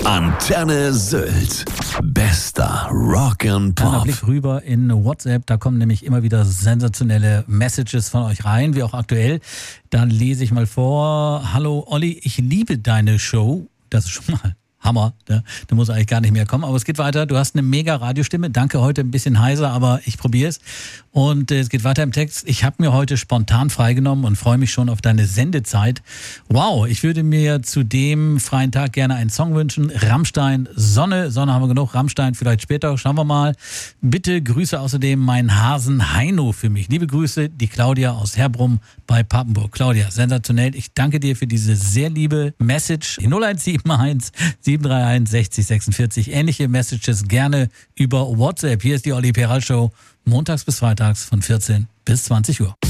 Antenne Sylt. Bester Rock'n'Pop. Blick rüber in WhatsApp, da kommen nämlich immer wieder sensationelle Messages von euch rein, wie auch aktuell. Da lese ich mal vor. Hallo Olli, ich liebe deine Show. Das ist schon mal Hammer, da muss eigentlich gar nicht mehr kommen. Aber es geht weiter. Du hast eine mega Radiostimme. Danke, heute ein bisschen heiser, aber ich probiere es. Und es geht weiter im Text. Ich habe mir heute spontan freigenommen und freue mich schon auf deine Sendezeit. Wow, ich würde mir zu dem freien Tag gerne einen Song wünschen. Rammstein, Sonne haben wir genug. Rammstein vielleicht später, schauen wir mal. Bitte grüße außerdem meinen Hasen Heino für mich. Liebe Grüße, die Claudia aus Herbrum bei Papenburg. Claudia, sensationell. Ich danke dir für diese sehr liebe Message. 0171 731 60 46. Ähnliche Messages gerne über WhatsApp. Hier ist die Olli Peral Show. Montags bis freitags von 14 bis 20 Uhr.